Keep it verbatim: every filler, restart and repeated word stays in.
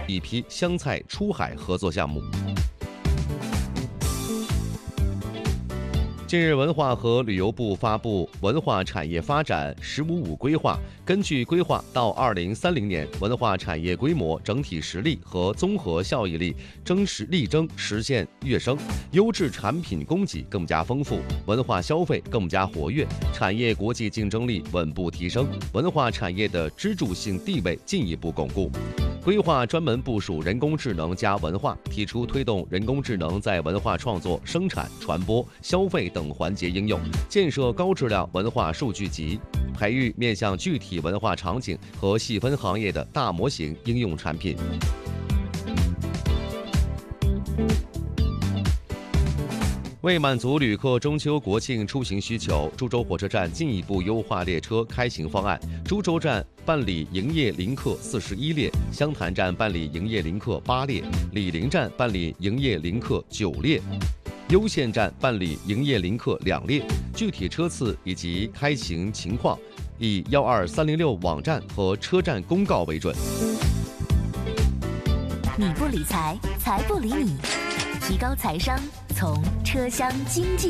一批湘菜出海合作项目。近日，文化和旅游部发布文化产业发展“十五五”规划。根据规划，到二零三零年，文化产业规模、整体实力和综合效益力争实力争实现跃升，优质产品供给更加丰富，文化消费更加活跃，产业国际竞争力稳步提升，文化产业的支柱性地位进一步巩固。规划专门部署人工智能加文化，提出推动人工智能在文化创作、生产、传播、消费等环节应用，建设高质量文化数据集，培育面向具体文化场景和细分行业的大模型应用产品。为满足旅客中秋国庆出行需求，株洲火车站进一步优化列车开行方案。株洲站办理营业临客四十一列，湘潭站办理营业临客八列，醴陵站办理营业临客九列，攸县站办理营业临客两列。具体车次以及开行情况，以幺二三零六网站和车站公告为准。 你不理财，财不理你。提高财商，从车厢经济